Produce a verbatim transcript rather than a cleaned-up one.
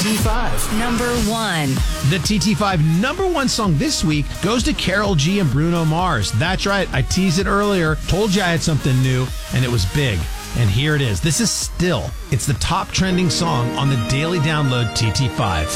T five. Number one. The T T five number one song this week goes to Karol G and Bruno Mars. That's right, I teased it earlier, told you I had something new, and it was big. And here it is. This is Still. It's the top trending song on the daily download T T five.